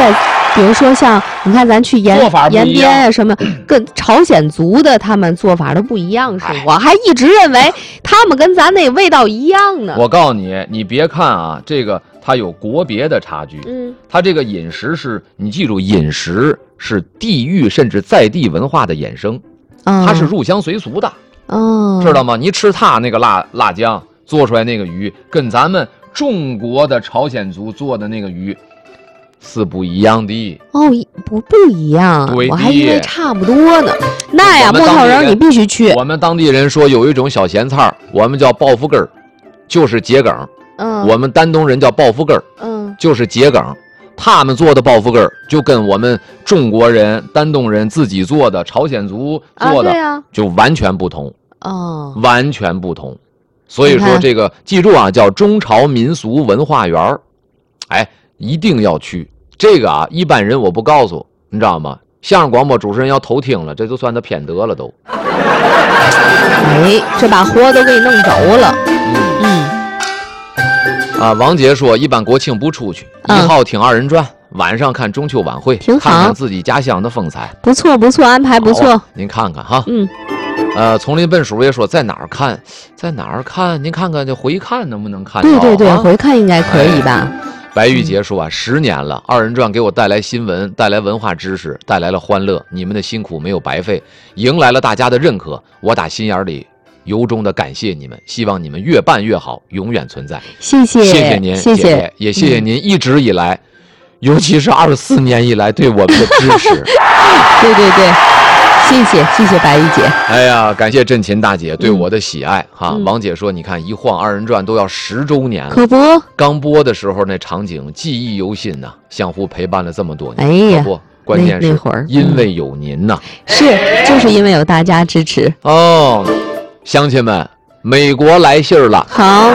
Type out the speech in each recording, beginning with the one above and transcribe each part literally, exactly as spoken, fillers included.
且比如说像你看咱去延延边啊什么，跟朝鲜族的他们做法都不一样，是我还一直认为他们跟咱那味道一样呢。 我告诉你，你别看啊，这个它有国别的差距， 嗯， 它这个饮食是你记住，饮食是地域甚至在地文化的衍生， 嗯、 它是入乡随俗的， 哦， 知道吗？你吃它那个辣辣酱做出来那个鱼，跟咱们中国的朝鲜族做的那个鱼是不一样的哦，不不一样， 对， 我还以为差不多呢。那呀，木头人你必须去。 我们当地人说有一种小咸菜，我们叫报复根儿，就是桔梗。 嗯， 我们丹东人叫报复根儿， 嗯， 就是桔梗。他们做的报复根儿就跟我们中国人、丹东人自己做的、朝鲜族做的、 啊啊、 就完全不同哦， 完全不同。所以说这个记住啊，叫中朝民俗文化园儿，哎，一定要去。这个啊，一般人我不告诉，你知道吗？相声广播主持人要偷听了，这就算他偏得了都。 哎，这把活都给你弄走了。 嗯嗯。 啊，王杰说，一般国庆不出去， 嗯、 一号听二人转，晚上看中秋晚会， 挺好， 看看自己家乡的风采。 不错不错，安排不错。 啊、您看看哈。 嗯。 呃，丛林笨鼠也说在哪儿看，在哪儿看？您看看这回看能不能看到？ 对对对， 啊、 回看应该可以吧。 哎、白玉洁说啊，十年了，二人转给我带来新闻，带来文化知识，带来了欢乐，你们的辛苦没有白费，迎来了大家的认可，我打心眼里由衷的感谢你们，希望你们越办越好，永远存在。 谢谢， 谢谢您， 谢谢， 姐姐也谢谢您一直以来，嗯、尤其是二十四年以来对我们的支持。 对对对。谢谢谢谢白玉姐， 哎呀，感谢振琴大姐对我的喜爱、嗯、哈。王姐说，你看一晃二人转都要十周年了， 可不， 刚播的时候那场景记忆犹新呐、啊，相互陪伴了这么多年， 哎呀， 可不，关键是那会儿因为有您呐、啊嗯，是就是因为有大家支持哦。乡亲们，美国来信儿了， 好。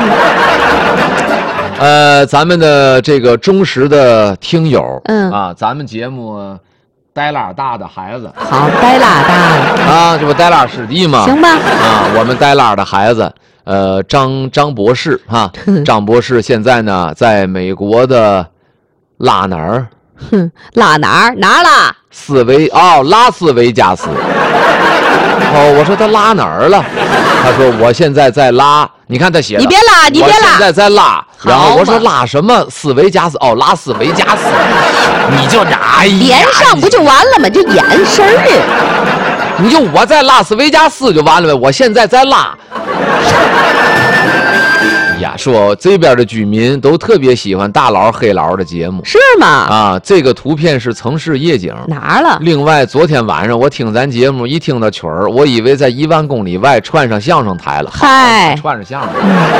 呃，咱们的这个忠实的听友， 嗯啊，咱们节目。呆拉大的孩子， 好，呆拉大的啊，这不呆拉师弟吗？ 行吧， 啊，我们呆拉的孩子，呃，张张博士哈，张博士现在呢，在美国的拉哪儿？ 哼，拉哪儿？哪儿拉？ 斯维哦，拉斯维加斯。哦，我说他拉哪儿了？他说我现在在拉，你看他写的， 你别拉，你别拉， 我现在在拉。然后我说拉什么？斯维加斯哦，拉斯维加斯。你就哎呀， 连上不就完了吗？这眼神儿， 你就我在拉斯维加斯就完了呗。我现在在拉。呀，说这边的居民都特别喜欢大佬黑佬的节目， 是吗？ 啊，这个图片是城市夜景， 哪儿了？ 另外，昨天晚上我听咱节目，一听到曲儿，我以为在一万公里外串上相声台了。 嗨， 串上相声台，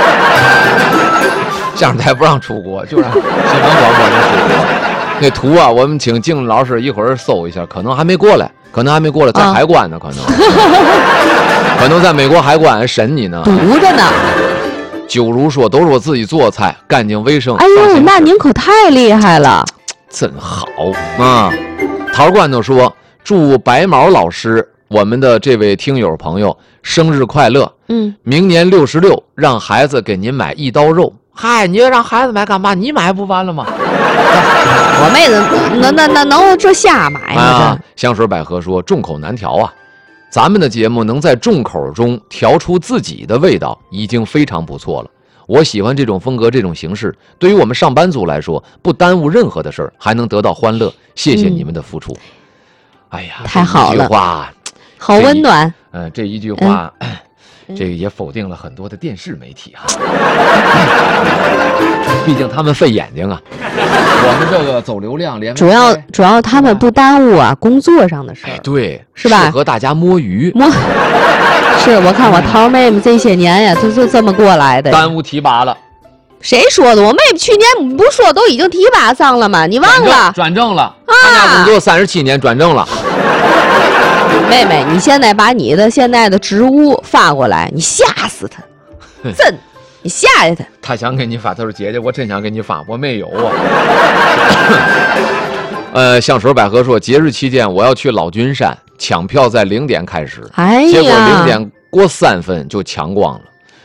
相声台不让出国，就让新闻广播能出国。那图啊，我们请静老师一会儿搜一下，可能还没过来，可能还没过来，在海关呢，可能，可能在美国海关审你呢， 堵着呢。 九如说都是我自己做菜，干净卫生。 哎呦，那您可太厉害了， 真好啊！陶罐头说，祝白毛老师，我们的这位听友朋友生日快乐。 嗯， 明年六十六，让孩子给您买一刀肉。嗨，你要让孩子买干嘛？你买不完了吗？ 我妹子那那那能这瞎买吗？ 啊，香水百合说，众口难调啊。咱们的节目能在众口中调出自己的味道，已经非常不错了。我喜欢这种风格，这种形式，对于我们上班族来说，不耽误任何的事儿，还能得到欢乐。谢谢你们的付出。嗯、哎呀， 太好了， 这一句话好温暖。 嗯、呃，这一句话。嗯这个也否定了很多的电视媒体哈、啊，毕竟他们费眼睛啊。我们这个走流量，连主要主要他们不耽误啊工作上的事儿、哎， 对， 是吧？ 适合大家摸鱼。 摸，是我看我桃妹妹这些年呀，就就这么过来的。 耽误提拔了。 谁说的？我妹妹去年不说都已经提拔上了吗？你忘了？ 转正了， 啊！ 参加工作三十七年，转正了。 妹妹，你现在把你的现在的职务发过来，你吓死他，真，你吓吓他。 他想给你发，他说姐姐，我真想给你发，我没有啊。呃，香水百合说，节日期间我要去老君山，抢票在零点开始， 哎呀， 结果零点过三分就抢光了。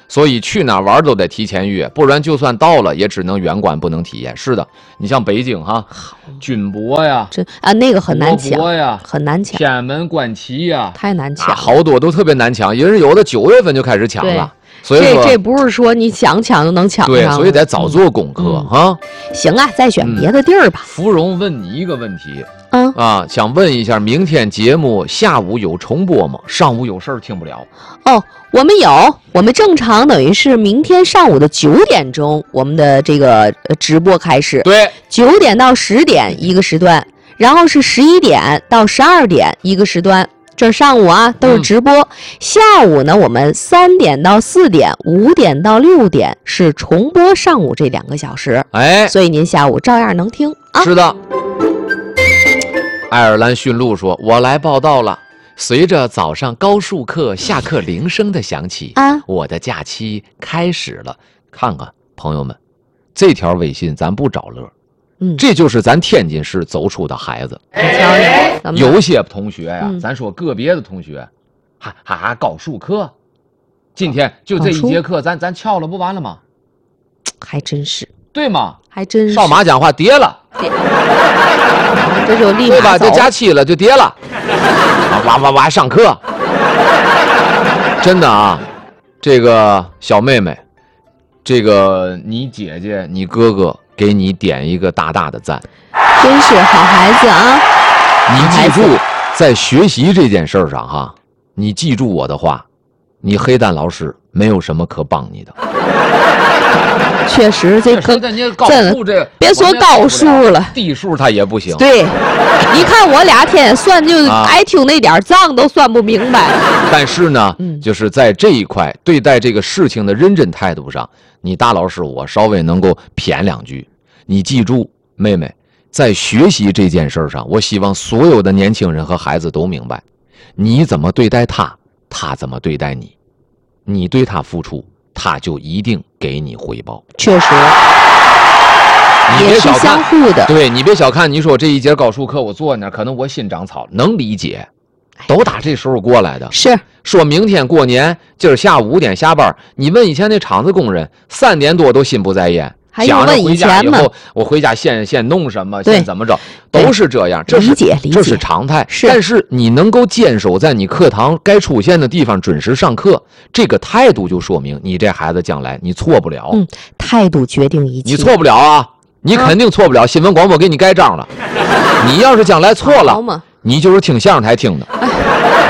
所以去哪玩都得提前约，不然就算到了也只能远观不能体验。是的，你像北京哈，军博呀， 这啊那个很难抢呀， 很难抢。 天安门观旗呀， 太难抢、 啊，好多都特别难抢，因为有的九月份就开始抢了。所以这这不是说你想抢就能抢上， 对，所以得早做功课、嗯、哈。 行啊，再选别的地儿吧。 芙蓉问你一个问题， 嗯啊，想问一下，明天节目下午有重播吗？上午有事儿听不了。 哦，我们有，我们正常等于是明天上午的九点钟，我们的这个直播开始。 对， 九点到十点一个时段，然后是十一点到十二点一个时段。这上午啊都是直播、嗯、下午呢我们三点到四点五点到六点是重播上午这两个小时， 哎， 所以您下午照样能听啊。 是的。爱尔兰驯鹿说，我来报道了，随着早上高数课下课铃声的响起啊，我的假期开始了。看看朋友们，这条微信咱不找乐，嗯，这就是咱天津市走出的孩子。有些同学呀、啊嗯，咱说个别的同学，还还还高数课，今天就这一节课，咱咱翘了不完了吗？ 还真是， 对吗？ 还真是。 少马讲话跌了，跌， 这就立马对吧？这假期了就跌了，哇哇哇上课，真的啊，这个小妹妹，这个你姐姐、你哥哥。给你点一个大大的赞， 真是好孩子啊！ 你记住，在学习这件事上哈，你记住我的话，你黑蛋老师没有什么可帮你的。 确实，这个真的， 别说高数了， 地数它也不行。 对，你看我俩天天算，就爱听那点账都算不明白。 但是呢，嗯、就是在这一块对待这个事情的认真态度上，你大老师我稍微能够谝两句。你记住，妹妹，在学习这件事上，我希望所有的年轻人和孩子都明白，你怎么对待他，他怎么对待你，你对他付出，他就一定给你回报。 确实， 你别小看， 也是相互的。 对，你别小看，你说这一节高数课我坐那儿，可能我心长草，能理解，都打这时候过来的。 是， 说明天过年，今儿下午五点下班，你问以前那厂子工人，三点多都心不在焉。想着回家以后，我回家先先弄什么，先怎么着，都是这样，这是这是常态。 是， 但是你能够坚守在你课堂该出现的地方准时上课，这个态度就说明你这孩子将来你错不了。 嗯，态度决定一切。 你错不了啊，你肯定错不了。新闻广播给你盖章了，你要是将来错了，你就是听相声台听的。 哎、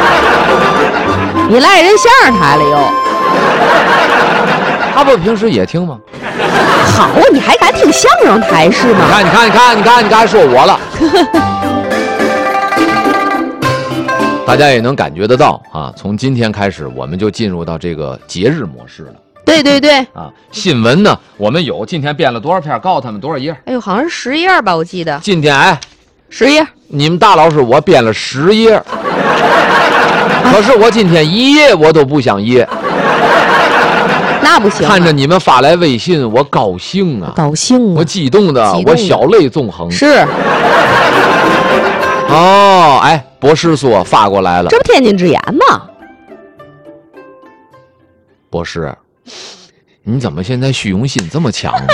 你赖人相声台了又？ 他不平时也听吗？ 好啊，你还敢听相声台是吗？ 你看，你看，你看，你看，你刚才说我了。大家也能感觉得到啊，从今天开始，我们就进入到这个节日模式了。 对对对。 啊，新闻呢，我们有，今天编了多少篇，告诉他们多少页？ 哎呦，好像是十页吧，我记得。 今天哎， 十页。 你们大老师，我编了十页，可是我今天一页我都不想页。 那不行、啊！ 看着你们发来微信，我高兴啊， 高兴啊， 我激动的， 激动的我小泪纵横。 是。 哦，哎，博士说发过来了， 这不天津之言吗？ 博士，你怎么现在虚荣心这么强呢？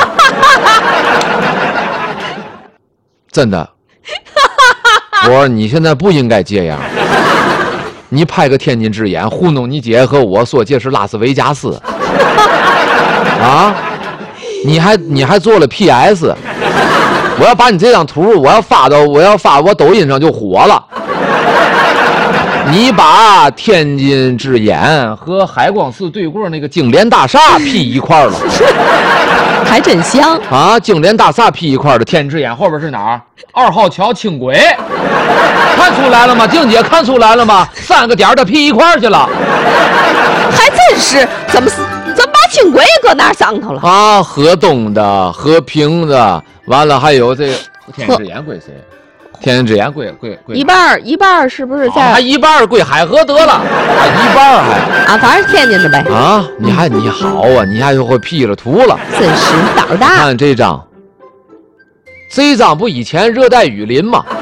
真的，我说你现在不应该这样。你拍个天津之言糊弄你姐和我说这是拉斯维加斯。啊！你还你还做了 P S， 我要把你这张图我要发到我要发我抖音上就火了。你把天津之眼和海光寺对过那个金莲大厦 P 一块了， 还真香啊！金莲大厦 P 一块的天津之眼后边是哪儿？二号桥轻轨，看出来了吗？静姐看出来了吗？三个点的 P 一块去了， 还真是怎么怎么把轻轨搁那儿上头了啊？河东的、和平的，完了还有这个天津之眼归谁？天津之眼归归归一半一半是不是在？ 还、啊、一半归海河得了，啊、一半还啊，反正天津的呗。 啊，你还你好啊，你还会 P 了图了， 真是胆大。 看这张，这张不以前热带雨林吗？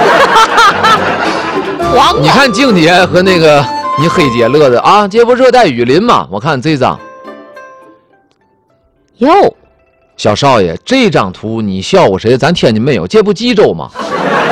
黄你看静姐和那个你黑姐乐的啊，这不热带雨林吗？我看这张， 哟， 小少爷，这张图你笑话谁？咱天津没有，这不冀州吗？